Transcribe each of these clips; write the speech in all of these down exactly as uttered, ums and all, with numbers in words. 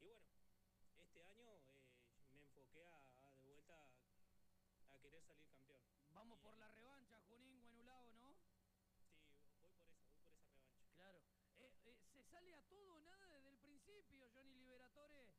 y bueno, este año eh, me enfoqué a, a de vuelta a, a querer salir campeón. Vamos por la Y revancha, Junín, Guenulao, ¿no? sí, voy por esa, voy por esa revancha. Claro. Eh, eh, ¿Se sale a todo o nada desde el principio, Johnny Liberatore?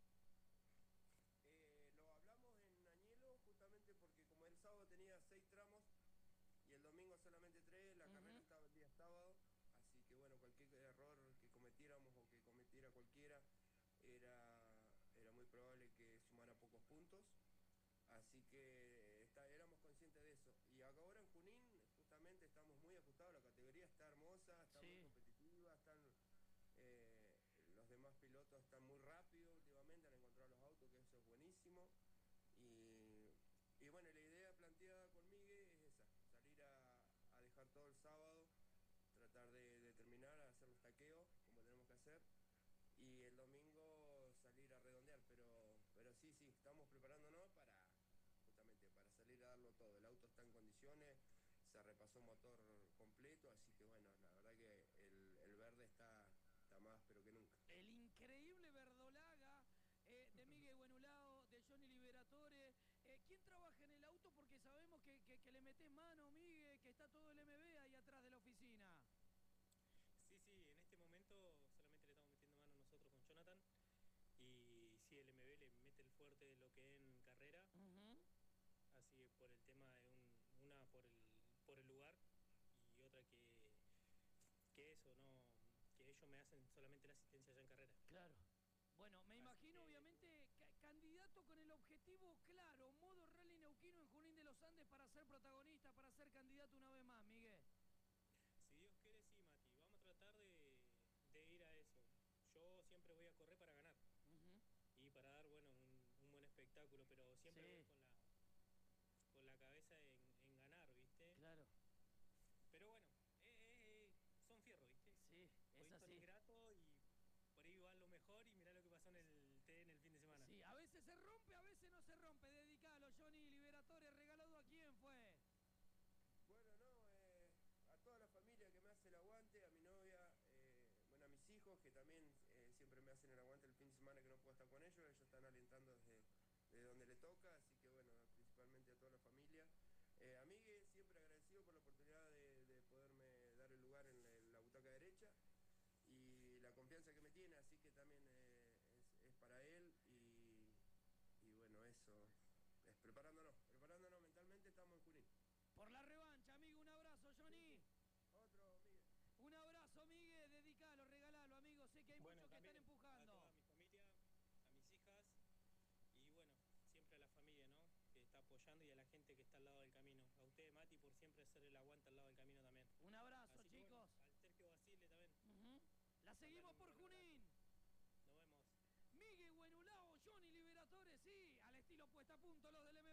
Eh, lo hablamos en Añelo justamente porque como el sábado tenía seis tramos y el domingo solamente tres, la Ujú. carrera estaba el día sábado, así que bueno, cualquier error que cometiéramos o que cometiera cualquiera era, era muy probable que sumara pocos puntos. Así que está, éramos conscientes de eso. Y ahora en Junín justamente estamos muy ajustados, la categoría está hermosa, está muy Sí. competitiva, están eh, los demás pilotos están muy rápidos últimamente, han encontrado los autos, que eso es buenísimo. Y, y bueno, la idea planteada con Miguel es esa, salir a, a dejar todo el sábado, tratar de, de terminar, a hacer los taqueos, como tenemos que hacer, y el domingo salir a redondear, pero, pero sí, sí, estamos preparándonos para justamente para salir a darlo todo. El auto está en condiciones, se repasó motor completo, así que bueno, la verdad que el, el verde está, está más pero que nunca. El increíble verdolaga eh, de Miguel Guenulao, de Johnny Liberatore. Eh, ¿Quién trabaja en el auto? Porque sabemos que, que, que le metés mano, Miguel, que está todo el M B ahí atrás de la oficina. Sí, sí, en este momento solamente le estamos metiendo mano nosotros con Jonathan. Y sí, el M B le mete el fuerte de lo que es en carrera. Ujú. Así que por el tema de un, una por el, por el lugar y otra que, que eso, no, que ellos me hacen solamente la asistencia ya en carrera. Claro. Bueno, me Así imagino, que obviamente, ca- candidato con el objetivo claro, modo Rally Neuquino en Junín de los Andes para ser protagonista, para ser candidato una vez más, Miguel. si Dios quiere, sí, Mati, vamos a tratar de, de ir a eso. Yo siempre voy a correr para ganar Ujú. y para dar, bueno, un, un buen espectáculo, pero siempre voy Sí, con la, con la cabeza en, en ganar, ¿viste? claro. Pero bueno, eh, eh, son fierros, ¿viste? Sí, es Hoy son así. ingratos y por ahí van lo mejor y mirá lo que pasó en el T en el fin de semana. Sí, a veces se rompe, a veces no se rompe. Dedicalo, Johnny Liberatore, regalado a quién fue. Bueno, no, eh, a toda la familia que me hace el aguante, a mi novia, eh, bueno, a mis hijos que también eh, siempre me hacen el aguante el fin de semana que no puedo estar con ellos, ellos están alentando desde, desde donde le toca, así que bueno, principalmente a toda la familia. Eh, a Miguel, siempre agradecido por la oportunidad de, de poderme dar el lugar en la, en la butaca derecha y la confianza que me tiene, así que también eh, es, es para él y, y bueno, eso, es preparándonos, preparándonos mentalmente, estamos en Junín. Por la revancha, amigo, un abrazo, Sí, Johnny. sí. Otro, Miguel. Un abrazo, Miguel, dedicalo, regalalo, amigo. Sé que hay Bueno, muchos que están también a toda empujando. mi familia, a mis hijas y bueno, siempre a la familia, ¿no? Que está apoyando y a la gente que está al lado del camino. A usted, Mati, por siempre hacer el aguante al lado del camino también. Un abrazo, Así que bueno, chicos. al Sergio Basile también, Ujú. La mandarle seguimos un por gran abrazo. Junín. Nos vemos. Miguel Guenulao, Johnny Liberatore, sí. Al estilo puesta a punto los del